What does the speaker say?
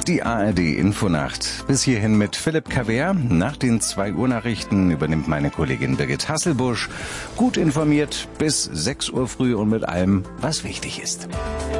die ARD Infonacht. Bis hierhin mit Philipp Kaver. Nach den 2 Uhr Nachrichten übernimmt meine Kollegin Birgit Hasselbusch. Gut informiert bis 6 Uhr früh und mit allem, was wichtig ist.